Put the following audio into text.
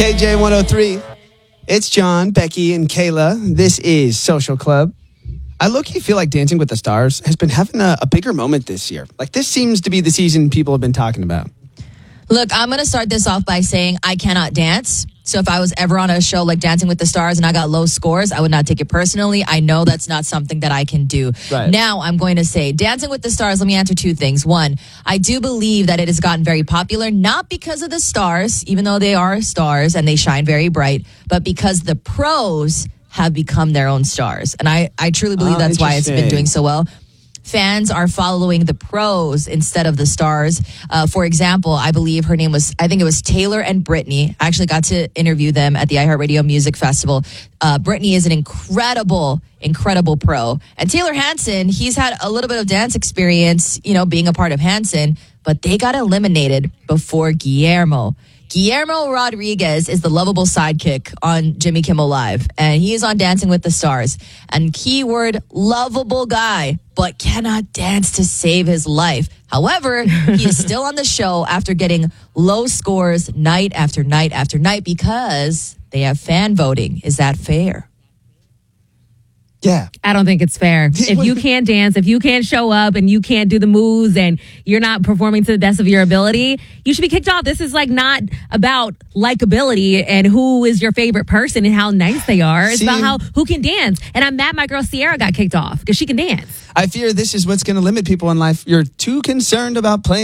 KJ 103. It's John, Becky, and Kayla. This is Social Club. I low-key feel like Dancing with the Stars has been having a bigger moment this year. Like, this seems to be the season people have been talking about. Look, I'm going to start this off by saying I cannot dance. So if I was ever on a show like Dancing with the Stars and I got low scores, I would not take it personally. I know that's not something that I can do. Right. Now, I'm going to say Dancing with the Stars, let me answer two things. One, I do believe that it has gotten very popular, not because of the stars, even though they are stars and they shine very bright, but because the pros have become their own stars. And I truly believe that's why it's been doing so well. Fans are following the pros instead of the stars. For example, I believe her name was, I think it was Taylor and Brittany. I actually got to interview them at the iHeartRadio Music Festival. Brittany is an incredible pro. And Taylor Hanson, he's had a little bit of dance experience, being a part of Hanson, but they got eliminated before Guillermo. Guillermo Rodriguez is the lovable sidekick on Jimmy Kimmel Live, and he is on Dancing with the Stars. And keyword, lovable guy, but cannot dance to save his life. However, he is still on the show after getting low scores night after night after night because they have fan voting. Is that fair? Yeah. I don't think it's fair. If you can't dance, if you can't show up and you can't do the moves and you're not performing to the best of your ability, you should be kicked off. This is not about likability and who is your favorite person and how nice they are. It's about who can dance. And I'm mad my girl Sierra got kicked off because she can dance. I fear this is what's going to limit people in life. You're too concerned about playing